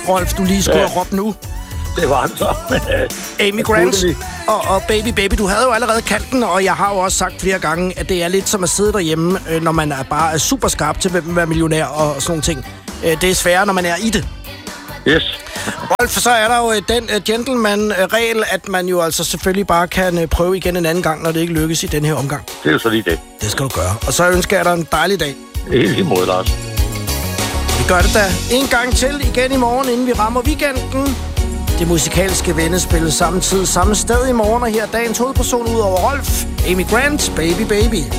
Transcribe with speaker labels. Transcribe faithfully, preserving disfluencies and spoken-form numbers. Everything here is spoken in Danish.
Speaker 1: Rolf, du lige skulle ja. have råbt nu.
Speaker 2: Det var han så.
Speaker 1: Amy Grant og, og Baby Baby, du havde jo allerede kaldt den, og jeg har jo også sagt flere gange, at det er lidt som at sidde derhjemme, når man er bare er super skarp til at være millionær og sådan nogle ting. Det er sværere, når man er i det.
Speaker 2: Yes.
Speaker 1: Rolf, så er der jo den gentleman-regel, at man jo altså selvfølgelig bare kan prøve igen en anden gang, når det ikke lykkes i den her omgang.
Speaker 2: Det er jo så lige det.
Speaker 1: Det skal du gøre. Og så ønsker jeg dig en dejlig dag.
Speaker 2: Helt lige måde, Lars.
Speaker 1: Vi gør det da en gang til igen i morgen, inden vi rammer weekenden. Det musikalske vendespil samme tid, samme sted i morgen, og her er dagens hovedperson ud over Rolf, Amy Grant, Baby Baby.